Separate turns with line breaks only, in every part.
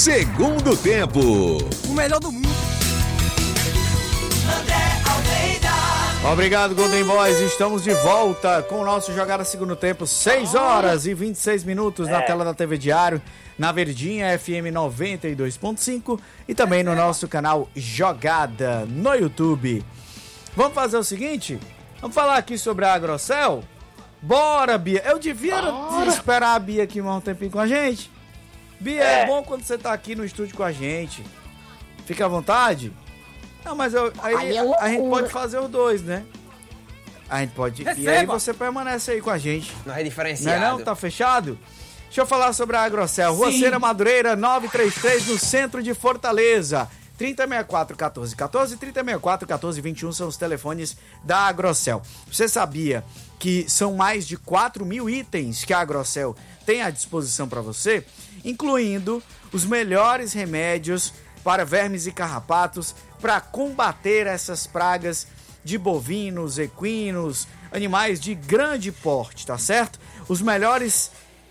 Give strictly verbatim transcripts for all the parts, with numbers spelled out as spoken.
Segundo tempo.
O melhor do mundo.
Obrigado, Golden Boys. Estamos de volta com o nosso Jogada Segundo Tempo. seis horas e vinte e seis minutos na tela da T V Diário, na Verdinha F M noventa e dois ponto cinco e também no nosso canal Jogada no YouTube. Vamos fazer o seguinte? Vamos falar aqui sobre a Agrocel? Bora, Bia. Eu devia Bora. esperar a Bia aqui mais um tempinho com a gente. Bia, é. é bom quando você tá aqui no estúdio com a gente. Fica à vontade. Não, mas eu, aí, aí é a gente pode fazer os dois, né? A gente pode. Receba. E aí você permanece aí com a gente.
Não é diferenciado.
Não é não? Tá fechado? Deixa eu falar sobre a Agrocel. Rua Ceira Madureira, novecentos e trinta e três, no centro de Fortaleza. trinta e sessenta e quatro, quatorze, quatorze, trinta e sessenta e quatro, quatorze, vinte e um são os telefones da Agrocel. Você sabia que são mais de quatro mil itens que a Agrocel tem à disposição para você, incluindo os melhores remédios para vermes e carrapatos, para combater essas pragas de bovinos, equinos, animais de grande porte, tá certo? Os melhores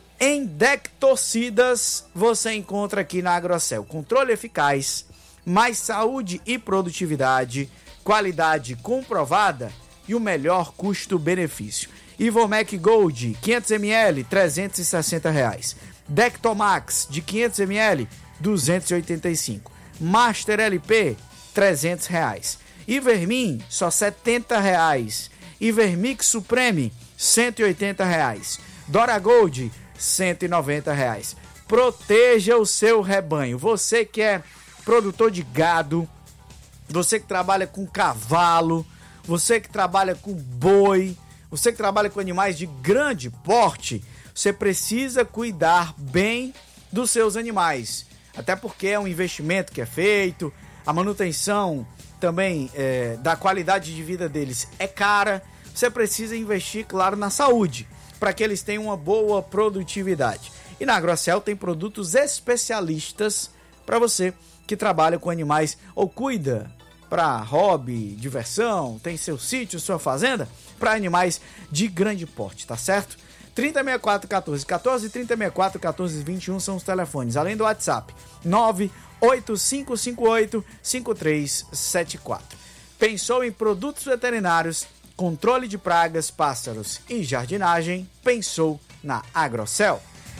endectocidas você encontra aqui na Agrocel. Controle eficaz, mais saúde e produtividade, qualidade comprovada e o melhor custo-benefício. Ivomec Gold, quinhentos mililitros, trezentos e sessenta reais. Dectomax, de quinhentos mililitros, duzentos e oitenta e cinco. Master L P, trezentos reais. Ivermin, só setenta reais. Ivermix Supreme, cento e oitenta reais. Dora Gold, cento e noventa reais. Proteja o seu rebanho. Você que é produtor de gado, você que trabalha com cavalo, você que trabalha com boi, você que trabalha com animais de grande porte, você precisa cuidar bem dos seus animais. Até porque é um investimento que é feito, a manutenção também é, da qualidade de vida deles é cara. Você precisa investir, claro, na saúde, para que eles tenham uma boa produtividade. E na Agrocel tem produtos especialistas para você que trabalha com animais ou cuida para hobby, diversão, tem seu sítio, sua fazenda, para animais de grande porte, tá certo? trinta e sessenta e quatro, quatorze, quatorze, trinta e sessenta e quatro, quatorze, vinte e um são os telefones, além do WhatsApp, nove oito cinco cinco oito, cinco três sete quatro. Pensou em produtos veterinários, controle de pragas, pássaros e jardinagem? Pensou na Agrocel.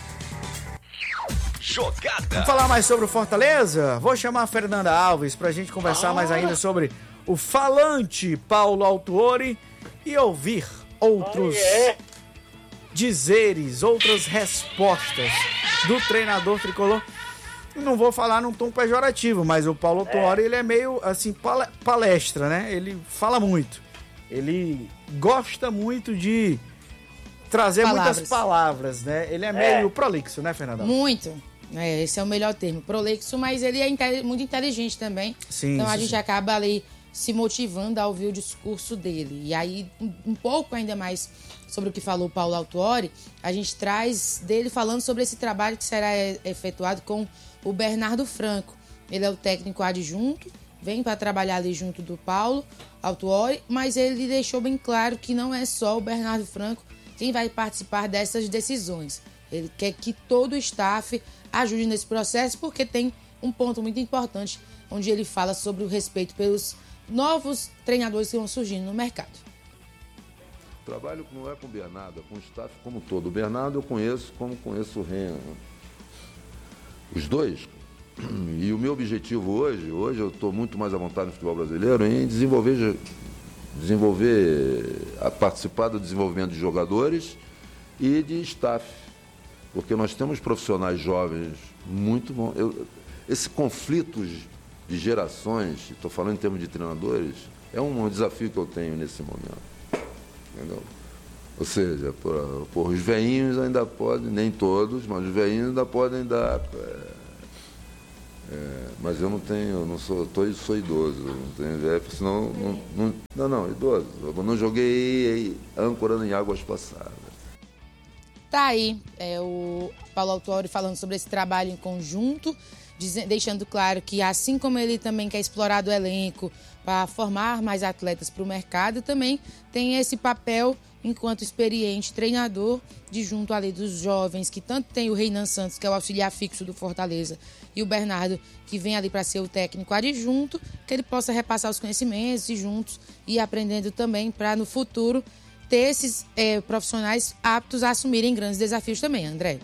Jogada.
Vamos falar mais sobre o Fortaleza? Vou chamar a Fernanda Alves pra gente conversar ah. mais ainda sobre o falante Paulo Autuori e ouvir outros... Oh, yeah. dizeres, outras respostas do treinador tricolor. Não vou falar num tom pejorativo, mas o Paulo Autuori, ele é meio assim, palestra, né? Ele fala muito. Ele gosta muito de trazer palavras. muitas palavras, né? Ele é meio é. prolixo, né, Fernanda?
Muito. É, esse é o melhor termo, prolixo, mas ele é muito inteligente também.
Sim,
então a
sim,
gente
sim.
acaba ali se motivando a ouvir o discurso dele. E aí, um, um pouco ainda mais sobre o que falou o Paulo Autuori, a gente traz dele falando sobre esse trabalho que será efetuado com o Bernardo Franco. Ele é o técnico adjunto, vem para trabalhar ali junto do Paulo Autuori, mas ele deixou bem claro que não é só o Bernardo Franco quem vai participar dessas decisões. Ele quer que todo o staff ajude nesse processo, porque tem um ponto muito importante, onde ele fala sobre o respeito pelos novos treinadores que vão surgindo no mercado.
O trabalho não é com o Bernardo, é com o staff como um todo. O Bernardo eu conheço como conheço o Ren. Os dois. E o meu objetivo hoje, hoje eu estou muito mais à vontade no futebol brasileiro em desenvolver, desenvolver, a participar do desenvolvimento de jogadores e de staff. Porque nós temos profissionais jovens muito bons. Eu, esse conflito de gerações, estou falando em termos de treinadores, é um desafio que eu tenho nesse momento. Entendeu? Ou seja, por, por os velhinhos ainda podem, nem todos, mas os velhinhos ainda podem dar. É, é, mas eu não tenho, eu não sou, tô, sou idoso, não tenho velho, senão. Não, não, não, não, idoso. Eu não joguei âncora em águas passadas.
Tá aí, é, o Paulo Autuori falando sobre esse trabalho em conjunto, dizendo, deixando claro que assim como ele também quer explorar do elenco para formar mais atletas para o mercado, também tem esse papel enquanto experiente treinador de junto ali dos jovens, que tanto tem o Reinan Santos, que é o auxiliar fixo do Fortaleza, e o Bernardo, que vem ali para ser o técnico adjunto, que ele possa repassar os conhecimentos e juntos ir aprendendo também para no futuro ter esses é, profissionais aptos a assumirem grandes desafios também, André.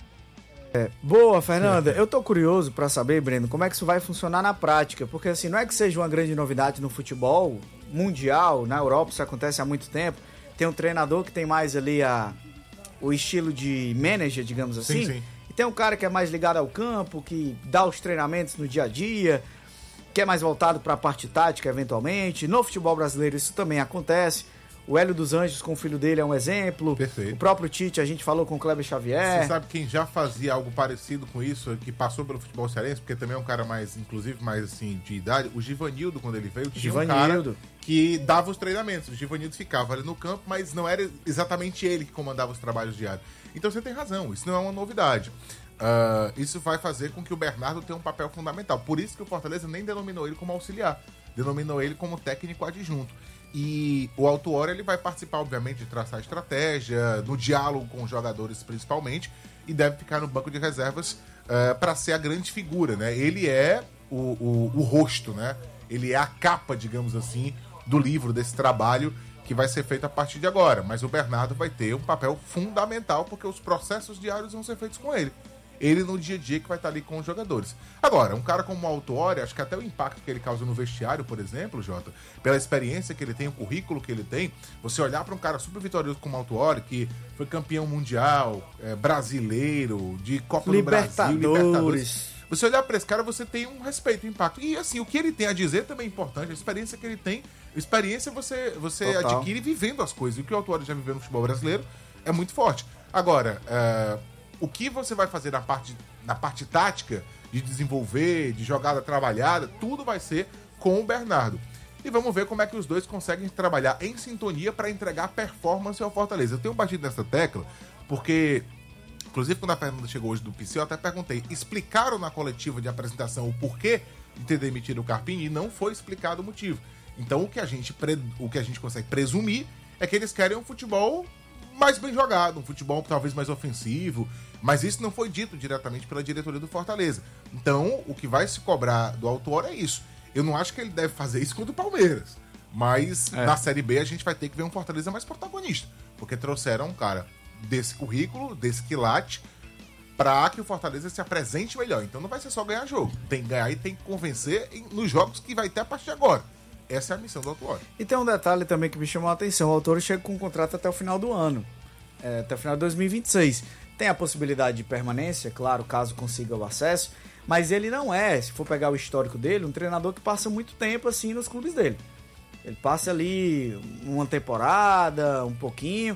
É, boa, Fernanda. Eu tô curioso para saber, Breno, como é que isso vai funcionar na prática, porque assim, não é que seja uma grande novidade no futebol mundial, na Europa isso acontece há muito tempo, tem um treinador que tem mais ali a, o estilo de manager, digamos assim,
sim, sim.
E tem um cara que é mais ligado ao campo, que dá os treinamentos no dia a dia, que é mais voltado para a parte tática eventualmente. No futebol brasileiro isso também acontece. O Hélio dos Anjos com o filho dele é um exemplo.
Perfeito.
O próprio Tite, a gente falou com o Kleber Xavier.
Você sabe quem já fazia algo parecido com isso, que passou pelo futebol cearense, porque também é um cara mais, inclusive, mais assim, de idade? O Givanildo, quando ele veio, tinha um cara que dava os treinamentos. O Givanildo ficava ali no campo, mas não era exatamente ele que comandava os trabalhos diários. Então você tem razão, isso não é uma novidade. Uh, isso vai fazer com que o Bernardo tenha um papel fundamental. Por isso que o Fortaleza nem denominou ele como auxiliar, denominou ele como técnico adjunto. E o Autuori, ele vai participar, obviamente, de traçar estratégia, no diálogo com os jogadores principalmente, e deve ficar no banco de reservas uh, para ser a grande figura, né? Ele é o, o, o rosto, né? Ele é a capa, digamos assim, do livro, desse trabalho que vai ser feito a partir de agora. Mas o Bernardo vai ter um papel fundamental, porque os processos diários vão ser feitos com ele. Ele no dia a dia que vai estar ali com os jogadores. Agora, um cara como o Autuori, acho que até o impacto que ele causa no vestiário, por exemplo, Jota, pela experiência que ele tem, o currículo que ele tem, você olhar para um cara super vitorioso como o Autuori, que foi campeão mundial, é, brasileiro, de Copa do Brasil, Libertadores. Você olhar para esse cara, você tem um respeito, um impacto. E assim, o que ele tem a dizer também é importante, a experiência que ele tem, experiência você, você adquire vivendo as coisas. E o que o Autuori já viveu no futebol brasileiro é muito forte. Agora, é, o que você vai fazer na parte, na parte tática, de desenvolver, de jogada trabalhada, tudo vai ser com o Bernardo. E vamos ver como é que os dois conseguem trabalhar em sintonia para entregar performance ao Fortaleza. Eu tenho batido nessa tecla, porque, inclusive quando a Fernanda chegou hoje do P C, eu até perguntei, explicaram na coletiva de apresentação o porquê de ter demitido o Carpini, e não foi explicado o motivo. Então o que a gente, pre... o que a gente consegue presumir é que eles querem um futebol mais bem jogado, um futebol talvez mais ofensivo, mas isso não foi dito diretamente pela diretoria do Fortaleza. Então, o que vai se cobrar do Autuori é isso. Eu não acho que ele deve fazer isso contra o Palmeiras, mas é. Na Série B a gente vai ter que ver um Fortaleza mais protagonista, porque trouxeram um cara desse currículo, desse quilate, para que o Fortaleza se apresente melhor. Então não vai ser só ganhar jogo, tem que ganhar e tem que convencer nos jogos que vai ter a partir de agora. Essa é a missão do Autuori.
E tem um detalhe também que me chamou a atenção. O Autuori chega com um contrato até o final do ano. É, até o final de dois mil e vinte e seis. Tem a possibilidade de permanência, claro, caso consiga o acesso. Mas ele não é, se for pegar o histórico dele, um treinador que passa muito tempo assim nos clubes dele. Ele passa ali uma temporada, um pouquinho,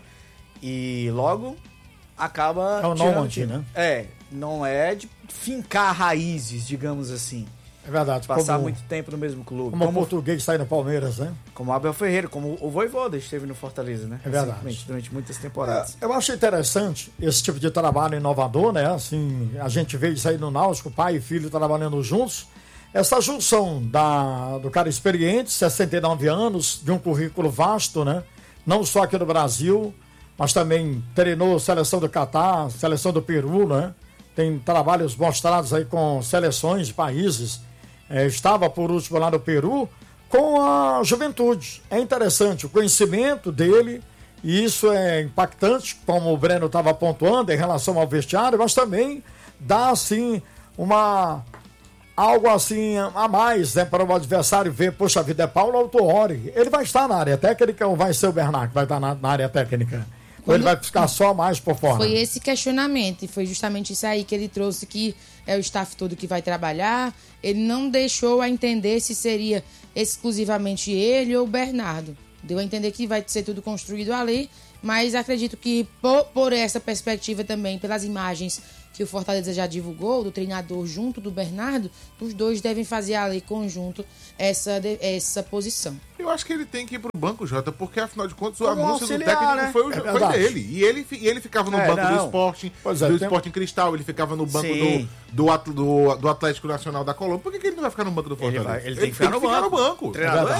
e logo acaba...
É o nômade, né?
É, não é de fincar raízes, digamos assim.
É verdade.
Passar
como,
muito tempo no mesmo clube.
Como, como o português sai no Palmeiras, né?
Como o Abel Ferreira, como o Vojvoda esteve no Fortaleza, né?
É verdade.
Durante muitas temporadas.
É, eu acho interessante esse tipo de trabalho inovador, né? Assim, a gente vê isso aí no Náutico, pai e filho trabalhando juntos. Essa junção da, do cara experiente, sessenta e nove anos, de um currículo vasto, né? Não só aqui no Brasil, mas também treinou seleção do Catar, seleção do Peru, né? Tem trabalhos mostrados aí com seleções de países. É, estava, por último, lá no Peru, com a juventude. É interessante o conhecimento dele, e isso é impactante, como o Breno estava pontuando em relação ao vestiário, mas também dá, assim, uma... algo assim a mais, né, para o adversário ver, poxa vida, é Paulo Autuori. Ele vai estar na área técnica ou vai ser o Bernardo que vai estar na, na área técnica? Ou ele vai ficar só mais por fora?
Foi esse questionamento, e foi justamente isso aí que ele trouxe, que é o staff todo que vai trabalhar. Ele não deixou a entender se seria exclusivamente ele ou o Bernardo. Deu a entender que vai ser tudo construído ali, mas acredito que por, por essa perspectiva também, pelas imagens que o Fortaleza já divulgou, do treinador junto do Bernardo, os dois devem fazer ali conjunto essa, essa posição.
Eu acho que ele tem que ir pro banco, Jota, porque afinal de contas o
Como
anúncio
auxiliar,
do técnico
né?
foi, o,
É
foi dele. E ele, e ele ficava no
É,
banco
não.
do Sporting,
Pois é,
do
tem-
Sporting Cristal, ele ficava no banco
Sim.
do, do, At- do, do Atlético Nacional da Colômbia. Por que, que ele não vai ficar no banco do Fortaleza?
vai- ele tem que ficar no banco.
no banco.
O treinador
É